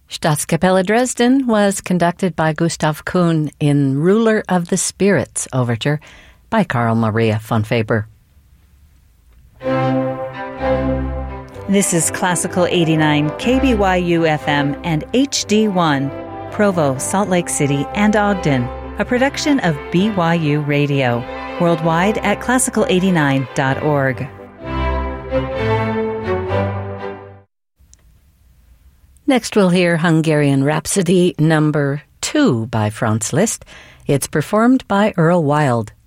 Staatskapelle Dresden was conducted by Gustav Kuhn in Ruler of the Spirits Overture by Carl Maria von Faber. This is Classical 89 KBYU FM and HD1, Provo, Salt Lake City, and Ogden, a production of BYU Radio, worldwide at classical89.org. Next we'll hear Hungarian Rhapsody No. 2 by Franz Liszt. It's performed by Earl Wild.